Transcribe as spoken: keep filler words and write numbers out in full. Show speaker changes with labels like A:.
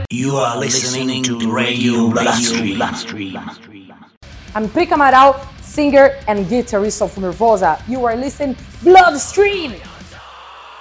A: You are listening to Radio Bloodstream.
B: I'm Prica Amaral, singer and guitarist of Nervosa. You are listening Bloodstream.